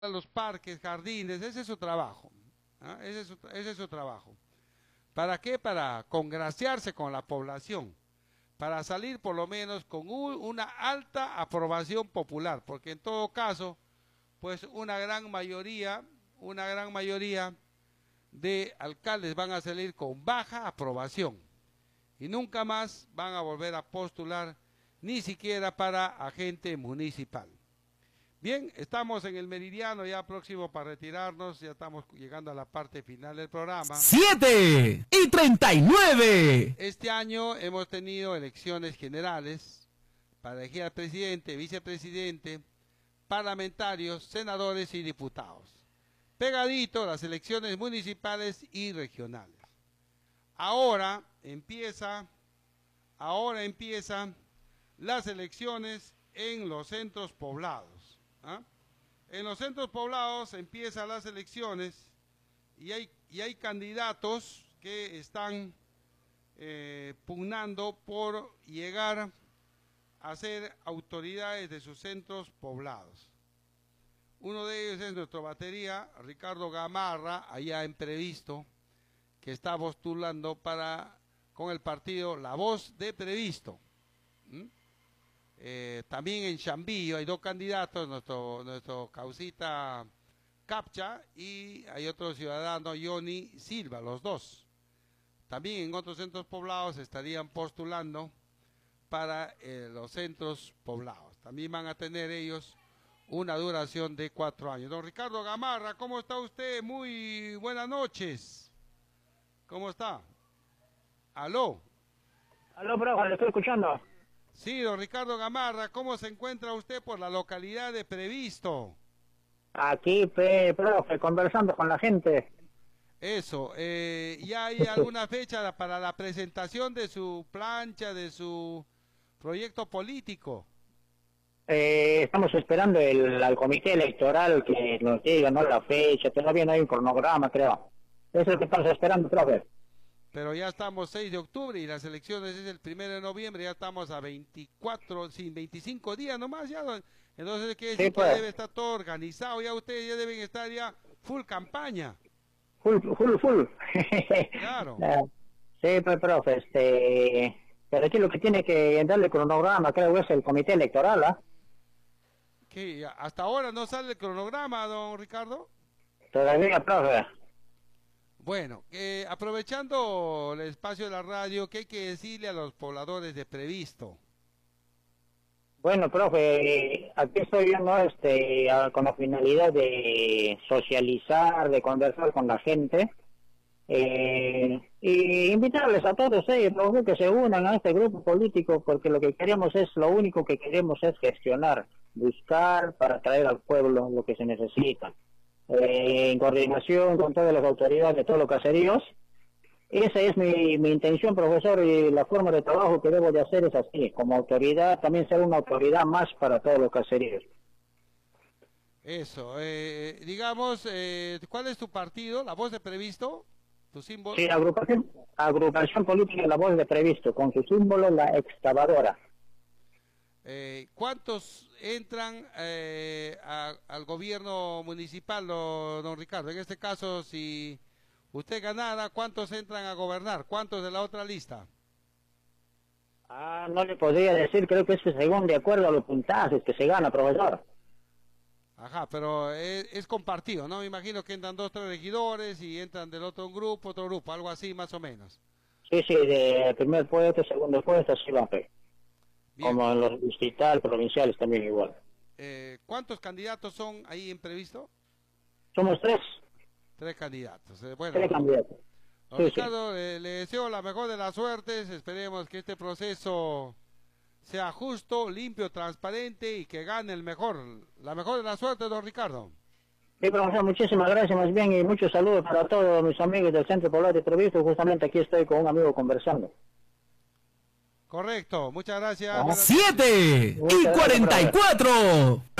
los parques, jardines, ese es su trabajo. ¿Ah? Ese es su trabajo. ¿Para qué? Para congraciarse con la población, para salir por lo menos con una alta aprobación popular, porque en todo caso, pues una gran mayoría de alcaldes van a salir con baja aprobación y nunca más van a volver a postular ni siquiera para agente municipal. Bien, estamos en el meridiano ya próximo para retirarnos, ya estamos llegando a la parte final del programa. 7:39. Este año hemos tenido elecciones generales para elegir al presidente, vicepresidente, parlamentarios, senadores y diputados. Pegadito las elecciones municipales y regionales. Ahora empiezan las elecciones en los centros poblados. ¿Ah? En los centros poblados empiezan las elecciones y hay candidatos que están pugnando por llegar a ser autoridades de sus centros poblados. Uno de ellos es nuestro batería, Ricardo Gamarra, allá en Previsto, que está postulando con el partido La Voz de Previsto. También en Chambillo hay dos candidatos, nuestro causita Capcha y hay otro ciudadano, Johnny Silva, los dos. También en otros centros poblados estarían postulando para los centros poblados. También van a tener ellos una duración de 4 años. Don Ricardo Gamarra, ¿cómo está usted? Muy buenas noches. ¿Cómo está? ¿Aló? Aló, profe, le estoy escuchando. Sí, don Ricardo Gamarra, ¿cómo se encuentra usted por la localidad de Previsto? Aquí, profe, conversando con la gente. Eso, ¿ya hay alguna fecha para la presentación de su plancha, de su proyecto político? Estamos esperando al comité electoral que nos diga, ¿no?, la fecha. Todavía no hay un cronograma, creo. Eso es lo que estamos esperando, profe. Pero ya estamos 6 de octubre y las elecciones es el 1 de noviembre, ya estamos a 25 días nomás ya. Entonces quiere decir que debe estar todo organizado, ya ustedes ya deben estar ya full campaña. Full. Claro. Sí, pues, profe, pero aquí lo que tiene que darle cronograma, creo, es el comité electoral, ¿ah? ¿Qué? ¿Hasta ahora no sale el cronograma, don Ricardo? Todavía, profe. Bueno, aprovechando el espacio de la radio, ¿qué hay que decirle a los pobladores de Previsto? Bueno, profe, aquí estoy yo, ¿no?, con la finalidad de socializar, de conversar con la gente, y invitarles a todos ellos, ¿no?, que se unan a este grupo político, porque lo único que queremos es gestionar, buscar para traer al pueblo lo que se necesita. En coordinación con todas las autoridades de todos los caseríos. Esa es mi intención, profesor, y la forma de trabajo que debo de hacer es así, como autoridad, también ser una autoridad más para todos los caseríos. Eso, digamos, ¿cuál es tu partido? ¿La Voz de Previsto? ¿Tu símbolo? Sí, agrupación política La Voz de Previsto, con su símbolo la excavadora. ¿Cuántos entran al gobierno municipal, don Ricardo? En este caso, si usted ganara, ¿cuántos entran a gobernar? ¿Cuántos de la otra lista? No le podría decir, creo que es según de acuerdo a los puntajes que se gana, profesor. Ajá, pero es compartido, ¿no? Me imagino que entran 2, 3 regidores y entran del otro grupo, algo así más o menos. Sí, de primer puesto, segundo puesto, así va. Bien. Como en los distritales, provinciales también igual. ¿Cuántos candidatos son ahí en Previsto? Somos 3. 3 candidatos. Bueno, 3 candidatos. Don Ricardo, le deseo la mejor de las suertes. Esperemos que este proceso sea justo, limpio, transparente y que gane la mejor de las suertes, don Ricardo. Sí, profesor, muchísimas gracias más bien y muchos saludos para todos mis amigos del Centro Poblado de Previsto. Justamente aquí estoy con un amigo conversando. Correcto, muchas gracias. 7:44.